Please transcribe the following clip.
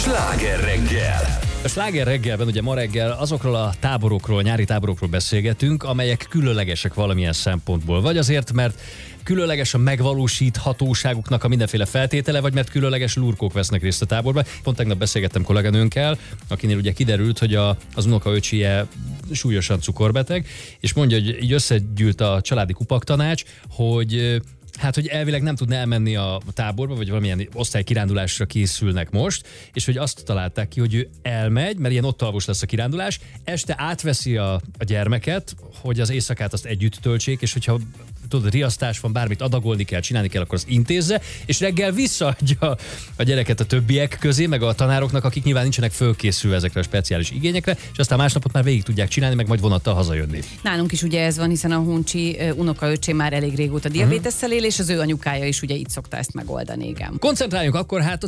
Sláger reggel! A Sláger reggelben ugye ma reggel azokról a táborokról, nyári táborokról beszélgetünk, amelyek különlegesek valamilyen szempontból. Vagy azért, mert különleges a megvalósíthatóságuknak a mindenféle feltétele, vagy mert különleges lurkók vesznek részt a táborban. Pont tegnap beszélgettem kolléganőnkkel, akinél ugye kiderült, hogy az unokaöccsie súlyosan cukorbeteg, és mondja, hogy így összegyűlt a családi kupaktanács, hogy hogy elvileg nem tudna elmenni a táborba, vagy valamilyen osztálykirándulásra készülnek most, és hogy azt találták ki, hogy ő elmegy, mert ilyen ott alvos lesz a kirándulás, este átveszi a gyermeket, hogy az éjszakát azt együtt töltsék, és hogyha tudod, riasztás van, bármit adagolni kell, csinálni kell, akkor azt intézze, és reggel visszaadja a gyereket a többiek közé, meg a tanároknak, akik nyilván nincsenek fölkészülve ezekre a speciális igényekre, és aztán másnapot már végig tudják csinálni, meg majd vonattal hazajönni. Nálunk is ugye ez van, hiszen a Huncsi unokaöcsém már elég régóta diabétesszel él, és az ő anyukája is ugye így szokta ezt megoldani, igen. Koncentráljunk akkor hát a